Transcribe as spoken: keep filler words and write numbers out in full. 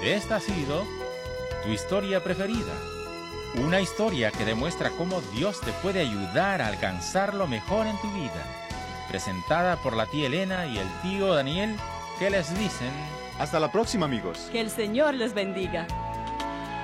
esta ha sido tu historia preferida. Una historia que demuestra cómo Dios te puede ayudar a alcanzar lo mejor en tu vida. Presentada por la tía Elena y el tío Daniel, que les dicen... Hasta la próxima, amigos. Que el Señor les bendiga.